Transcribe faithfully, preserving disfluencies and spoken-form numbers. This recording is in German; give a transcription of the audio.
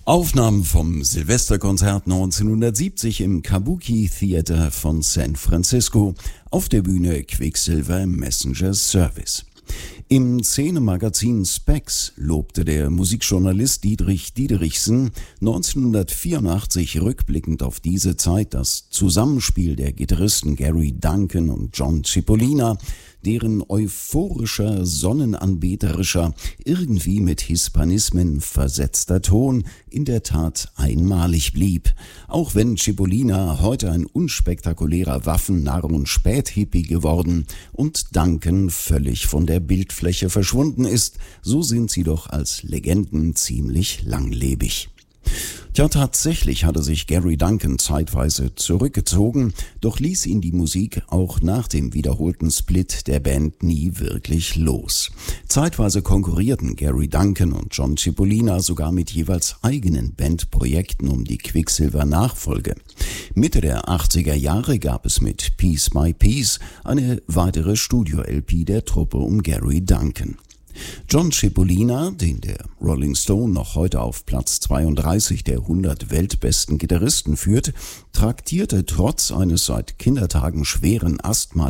Aufnahmen vom Silvesterkonzert neunzehnhundertsiebzig im Kabuki Theater von San Francisco, auf der Bühne Quicksilver Messenger Service. Im Szenemagazin Spex lobte der Musikjournalist Dietrich Diederichsen neunzehnhundertvierundachtzig rückblickend auf diese Zeit das Zusammenspiel der Gitarristen Gary Duncan und John Cipollina, deren euphorischer, sonnenanbeterischer, irgendwie mit Hispanismen versetzter Ton in der Tat einmalig blieb. Auch wenn Cipollina heute ein unspektakulärer Waffennarr und Späthippie geworden und Duncan völlig von der Bildfläche verschwunden ist, so sind sie doch als Legenden ziemlich langlebig. Tja, tatsächlich hatte sich Gary Duncan zeitweise zurückgezogen, doch ließ ihn die Musik auch nach dem wiederholten Split der Band nie wirklich los. Zeitweise konkurrierten Gary Duncan und John Cipollina sogar mit jeweils eigenen Bandprojekten um die Quicksilver-Nachfolge. Mitte der achtziger Jahre gab es mit Piece by Piece eine weitere Studio-L P der Truppe um Gary Duncan. John Cipollina, den der Rolling Stone noch heute auf Platz zweiunddreißig der hundert weltbesten Gitarristen führt, traktierte trotz eines seit Kindertagen schweren Asthma